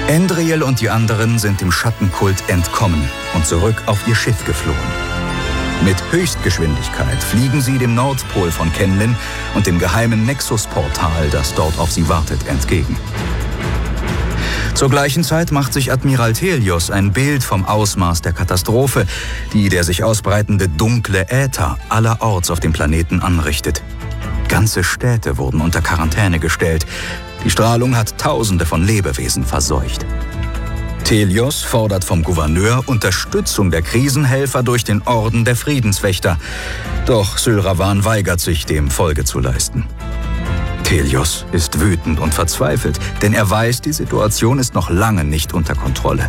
Endriel und die anderen sind dem Schattenkult entkommen und zurück auf ihr Schiff geflohen. Mit Höchstgeschwindigkeit fliegen sie dem Nordpol von Kenlin und dem geheimen Nexus-Portal, das dort auf sie wartet, entgegen. Zur gleichen Zeit macht sich Admiral Thelios ein Bild vom Ausmaß der Katastrophe, die der sich ausbreitende dunkle Äther allerorts auf dem Planeten anrichtet. Ganze Städte wurden unter Quarantäne gestellt. Die Strahlung hat Tausende von Lebewesen verseucht. Thelios fordert vom Gouverneur Unterstützung der Krisenhelfer durch den Orden der Friedenswächter. Doch Sylravan weigert sich, dem Folge zu leisten. Thelios ist wütend und verzweifelt, denn er weiß, die Situation ist noch lange nicht unter Kontrolle.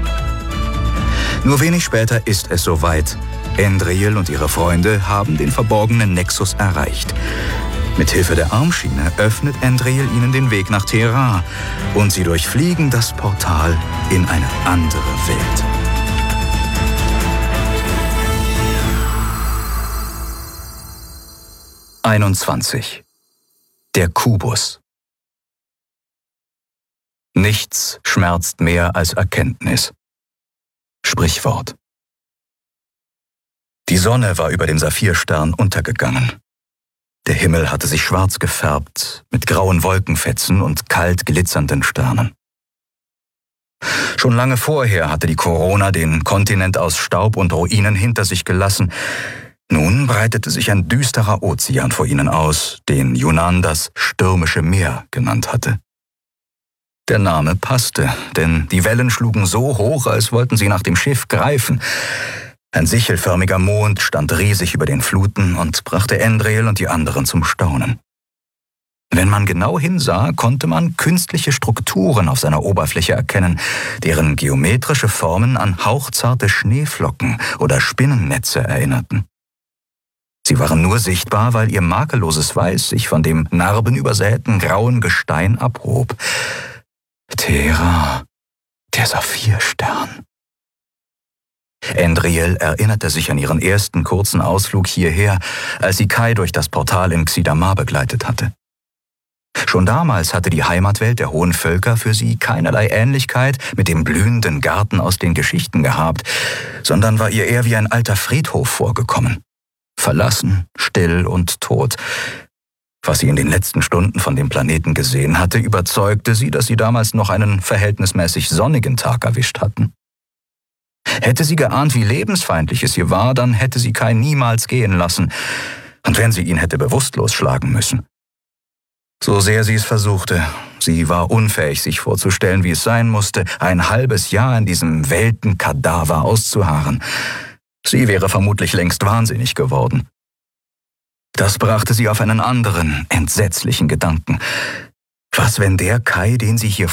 Nur wenig später ist es soweit. Endriel und ihre Freunde haben den verborgenen Nexus erreicht. Mithilfe der Armschiene öffnet Endriel ihnen den Weg nach Terra und sie durchfliegen das Portal in eine andere Welt. »21. Der Kubus. Nichts schmerzt mehr als Erkenntnis. Sprichwort. Die Sonne war über dem Saphirstern untergegangen. Der Himmel hatte sich schwarz gefärbt, mit grauen Wolkenfetzen und kalt glitzernden Sternen. Schon lange vorher hatte die Corona den Kontinent aus Staub und Ruinen hinter sich gelassen. Nun breitete sich ein düsterer Ozean vor ihnen aus, den Yunan das stürmische Meer genannt hatte. Der Name passte, denn die Wellen schlugen so hoch, als wollten sie nach dem Schiff greifen. Ein sichelförmiger Mond stand riesig über den Fluten und brachte Endriel und die anderen zum Staunen. Wenn man genau hinsah, konnte man künstliche Strukturen auf seiner Oberfläche erkennen, deren geometrische Formen an hauchzarte Schneeflocken oder Spinnennetze erinnerten. Sie waren nur sichtbar, weil ihr makelloses Weiß sich von dem narbenübersäten grauen Gestein abhob. Terra, der Saphirstern. Endriel erinnerte sich an ihren ersten kurzen Ausflug hierher, als sie Kai durch das Portal in Xidamar begleitet hatte. Schon damals hatte die Heimatwelt der hohen Völker für sie keinerlei Ähnlichkeit mit dem blühenden Garten aus den Geschichten gehabt, sondern war ihr eher wie ein alter Friedhof vorgekommen. Verlassen, still und tot. Was sie in den letzten Stunden von dem Planeten gesehen hatte, überzeugte sie, dass sie damals noch einen verhältnismäßig sonnigen Tag erwischt hatten. Hätte sie geahnt, wie lebensfeindlich es hier war, dann hätte sie Kai niemals gehen lassen. Und wenn sie ihn hätte bewusstlos schlagen müssen. So sehr sie es versuchte, sie war unfähig, sich vorzustellen, wie es sein musste, ein halbes Jahr in diesem Weltenkadaver auszuharren. Sie wäre vermutlich längst wahnsinnig geworden. Das brachte sie auf einen anderen, entsetzlichen Gedanken. Was, wenn der Kai, den sie hier